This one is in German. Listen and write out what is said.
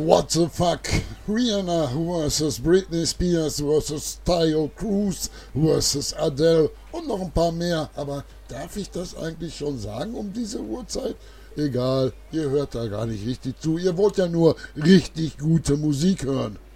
what the fuck? Rihanna vs. Britney Spears vs. Tayo Cruz vs. Adele und noch ein paar mehr. Aber darf ich das eigentlich schon sagen um diese Uhrzeit? Egal, ihr hört da gar nicht richtig zu. Ihr wollt ja nur richtig gute Musik hören.